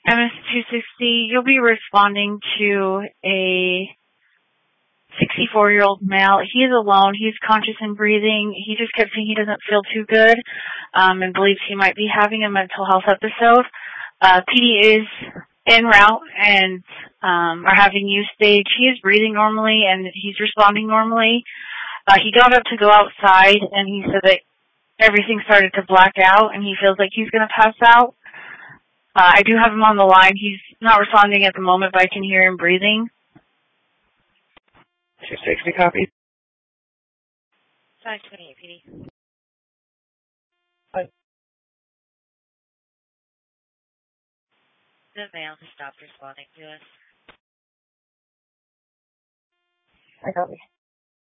MS-260, you'll be responding to a 64-year-old male. He is alone. He's conscious and breathing. He just kept saying he doesn't feel too good and believes he might be having a mental health episode. PD is en route and are having use stage. He is breathing normally and he's responding normally. He got up to go outside and he said that everything started to black out and he feels like he's going to pass out. I do have him on the line. He's not responding at the moment, but I can hear him breathing. 260 copy. 528 PD. Hi. The male has stopped responding to us. I copy.